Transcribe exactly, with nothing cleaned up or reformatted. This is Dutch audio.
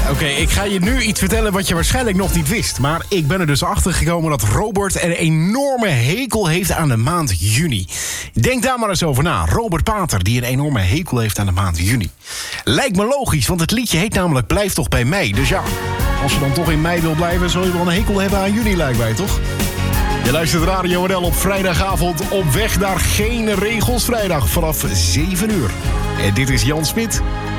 Oké, okay, ik ga je nu iets vertellen wat je waarschijnlijk nog niet wist. Maar ik ben er dus achter gekomen dat Robert een enorme hekel heeft aan de maand juni. Denk daar maar eens over na. Robert Pater, die een enorme hekel heeft aan de maand juni. Lijkt me logisch, want het liedje heet namelijk Blijf toch bij mei. Dus ja, als je dan toch in mei wil blijven, zul je wel een hekel hebben aan juni, lijkt mij, toch? Je luistert Radio N L op vrijdagavond op weg naar Geen Regels Vrijdag vanaf zeven uur. En dit is Jan Smit.